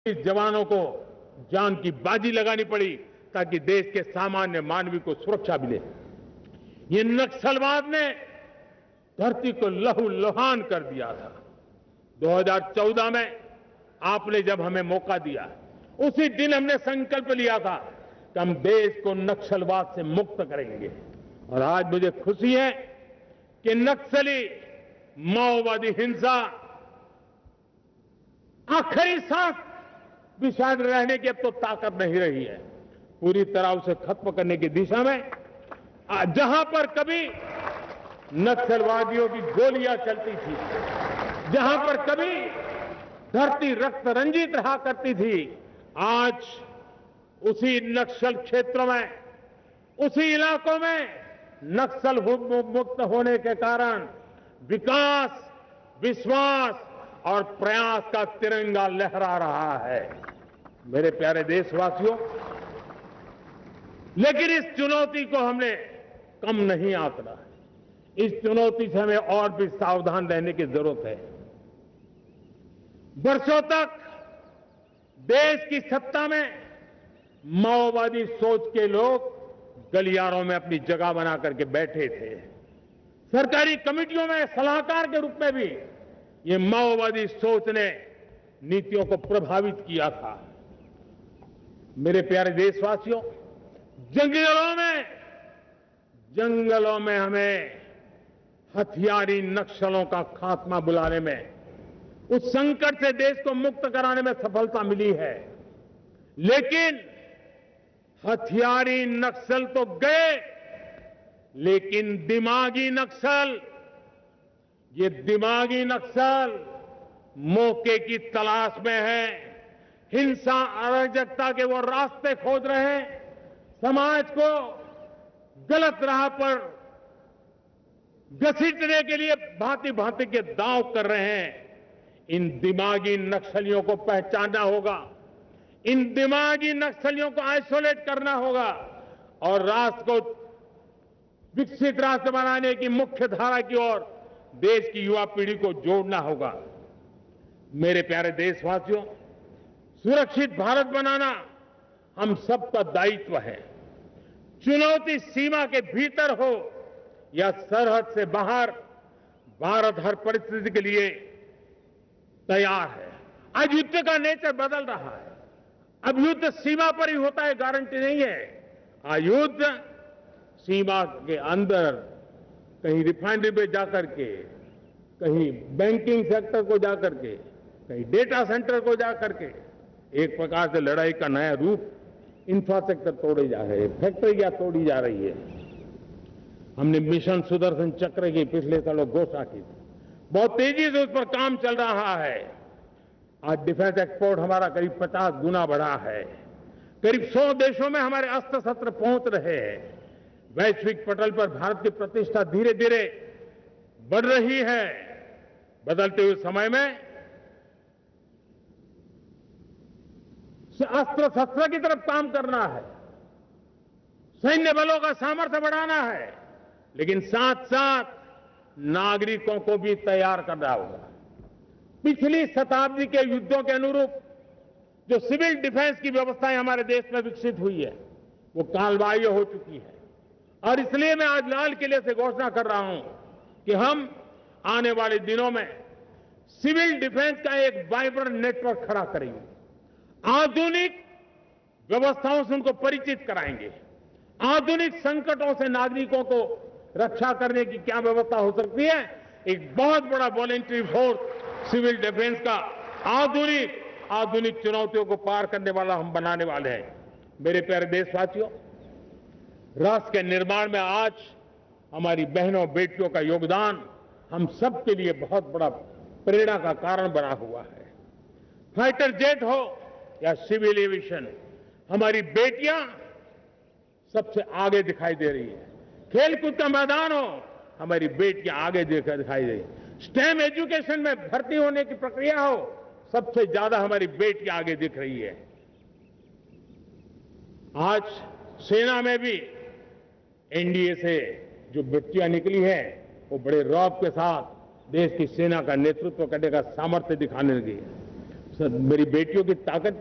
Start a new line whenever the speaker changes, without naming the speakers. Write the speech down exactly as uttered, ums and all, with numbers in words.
जवानों को जान की बाजी लगानी पड़ी ताकि देश के सामान्य मानवी को सुरक्षा मिले। ये नक्सलवाद ने धरती को लहूलुहान कर दिया था। दो हज़ार चौदह में आपने जब हमें मौका दिया, उसी दिन हमने संकल्प लिया था कि हम देश को नक्सलवाद से मुक्त करेंगे। और आज मुझे खुशी है कि नक्सली माओवादी हिंसा आखिरी सांस भी शायद रहने की अब तो ताकत नहीं रही है। पूरी तरह उसे खत्म करने की दिशा में जहां पर कभी नक्सलवादियों की गोलियां चलती थी, जहां पर कभी धरती रक्त रंजित रहा करती थी, आज उसी नक्सल क्षेत्र में, उसी इलाकों में नक्सल मुक्त होने के कारण विकास, विश्वास और प्रयास का तिरंगा लहरा रहा है। मेरे प्यारे देशवासियों, लेकिन इस चुनौती को हमने कम नहीं आंकना है। इस चुनौती से हमें और भी सावधान रहने की जरूरत है। वर्षों तक देश की सत्ता में माओवादी सोच के लोग गलियारों में अपनी जगह बना करके बैठे थे। सरकारी कमेटियों में सलाहकार के रूप में भी ये माओवादी सोच ने नीतियों को प्रभावित किया था। मेरे प्यारे देशवासियों, जंगलों में जंगलों में हमें हथियारी नक्सलों का खात्मा बुलाने में, उस संकट से देश को मुक्त कराने में सफलता मिली है। लेकिन हथियारी नक्सल तो गए, लेकिन दिमागी नक्सल, ये दिमागी नक्सल मौके की तलाश में है। हिंसा, अराजकता के वो रास्ते खोज रहे हैं, समाज को गलत राह पर घसीटने के लिए भांति भांति के दांव कर रहे हैं। इन दिमागी नक्सलियों को पहचानना होगा, इन दिमागी नक्सलियों को आइसोलेट करना होगा और राष्ट्र को विकसित राष्ट्र बनाने की मुख्य धारा की ओर देश की युवा पीढ़ी को जोड़ना होगा। मेरे प्यारे देशवासियों, सुरक्षित भारत बनाना हम सबका दायित्व है। चुनौती सीमा के भीतर हो या सरहद से बाहर, भारत हर परिस्थिति के लिए तैयार है। आज युद्ध का नेचर बदल रहा है। अब युद्ध सीमा पर ही होता है, गारंटी नहीं है। आज युद्ध सीमा के अंदर, कहीं रिफाइनरी पे जाकर के, कहीं बैंकिंग सेक्टर को जाकर के, कहीं डेटा सेंटर को जाकर के, एक प्रकार से लड़ाई का नया रूप, इंफ्रास्ट्रक्चर तोड़े जा रहे हैं, फैक्ट्रियां तोड़ी जा रही है। हमने मिशन सुदर्शन चक्र की पिछले सालों घोषणा की थी, बहुत तेजी से उस पर काम चल रहा है। आज डिफेंस एक्सपोर्ट हमारा करीब पचास गुना बढ़ा है। करीब सौ देशों में हमारे अस्त्र शस्त्र पहुंच रहे हैं। वैश्विक पटल पर भारत की प्रतिष्ठा धीरे धीरे बढ़ रही है। बदलते हुए समय में अस्त्र शस्त्र की तरफ काम करना है, सैन्य बलों का सामर्थ्य बढ़ाना है, लेकिन साथ साथ नागरिकों को भी तैयार करना होगा। पिछली शताब्दी के युद्धों के अनुरूप जो सिविल डिफेंस की व्यवस्थाएं हमारे देश में विकसित हुई है, वो कालबाह्य हो चुकी है। और इसलिए मैं आज लाल किले से घोषणा कर रहा हूं कि हम आने वाले दिनों में सिविल डिफेंस का एक वाइब्रेंट नेटवर्क खड़ा करेंगे। आधुनिक व्यवस्थाओं से उनको परिचित कराएंगे। आधुनिक संकटों से नागरिकों को रक्षा करने की क्या व्यवस्था हो सकती है, एक बहुत बड़ा वॉलंटरी फोर्स सिविल डिफेंस का आधुनिक आधुनिक चुनौतियों को पार करने वाला हम बनाने वाले हैं। मेरे प्यारे देशवासियों, राष्ट्र के निर्माण में आज हमारी बहनों बेटियों का योगदान हम सबके लिए बहुत बड़ा प्रेरणा का कारण बना हुआ है। फाइटर जेट हो या सिविल एविएशन, हमारी बेटियां सबसे आगे दिखाई दे रही है। खेलकूद का मैदान हो, हमारी बेटियां आगे दिखाई दे रही है। स्टेम एजुकेशन में भर्ती होने की प्रक्रिया हो, सबसे ज्यादा हमारी बेटियां आगे दिख रही है। आज सेना में भी एनडीए से जो बेटियां निकली हैं, वो बड़े रौब के साथ देश की सेना का नेतृत्व करने का सामर्थ्य दिखाने लगी है। मेरी बेटियों की ताकत